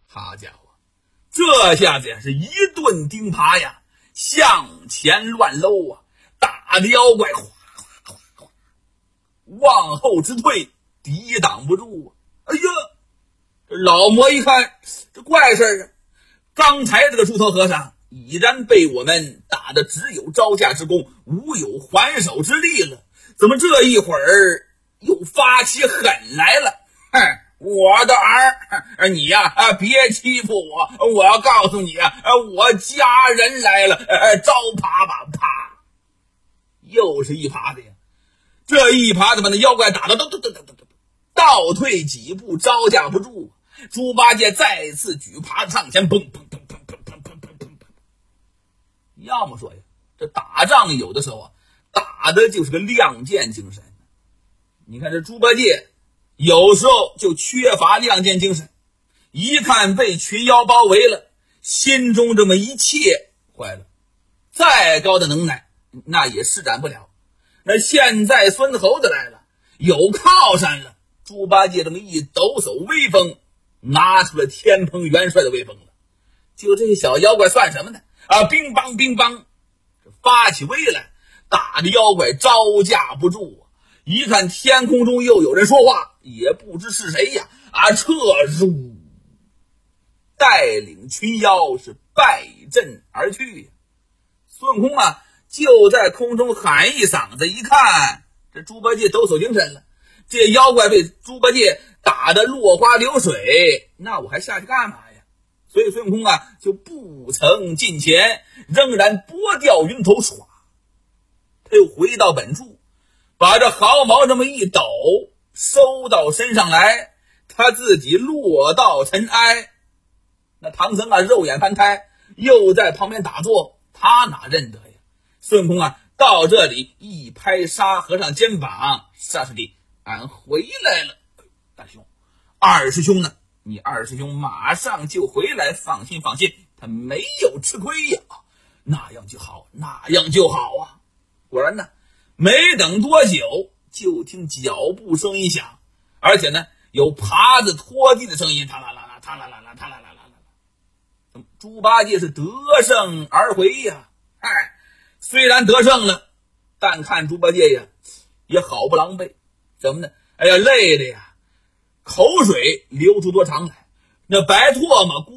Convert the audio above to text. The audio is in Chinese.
好家伙，这下子呀是一顿钉耙呀，向前乱搂啊，打的妖怪哗哗哗哗，往后直退，抵挡不住啊！哎呀，这老魔一看这怪事啊，刚才这个猪头和尚已然被我们打得只有招架之功，无有还手之力了，怎么这一会儿又发起狠来了？哼，我的儿，你呀别欺负我，我要告诉你我家人来了，招耙吧，啪，又是一耙子呀！这一耙子把那妖怪打得倒退几步，招架不住。猪八戒再次举耙子上前，砰砰砰砰砰砰砰砰砰。要么说呀，这打仗有的时候啊，打的就是个亮剑精神。你看这猪八戒有时候就缺乏亮剑精神，一看被群妖包围了，心中这么一切，坏了，再高的能耐那也施展不了。那现在孙猴子来了，有靠山了，猪八戒这么一抖擞威风，拿出了天蓬元帅的威风了。就这些小妖怪算什么呢？乒乓乒乓，发起威来，打的妖怪招架不住啊！一看天空中又有人说话，也不知是谁呀！撤入，带领群妖是败阵而去呀！孙悟空就在空中喊一嗓子，一看这猪八戒抖擞精神了，这妖怪被猪八戒打得落花流水，那我还下去干嘛呀？所以孙悟空就不曾近前，仍然拨掉云头唰，他又回到本处，把这毫毛这么一抖，收到身上来，他自己落到尘埃。那唐僧肉眼凡胎又在旁边打坐，他哪认得呀？孙悟空到这里一拍沙和尚肩膀，沙师弟，俺回来了。大师兄，二师兄呢？你二师兄马上就回来，放心放心，他没有吃亏呀。那样就好，那样就好啊。果然呢，没等多久，就听脚步声一响，而且呢有耙子拖地的声音，踏啦啦啦，踏啦啦啦，踏啦啦啦啦。猪八戒是得胜而回呀。虽然得胜了，但看猪八戒呀也好不狼狈。怎么呢？累的呀，口水流出多长来，那白唾沫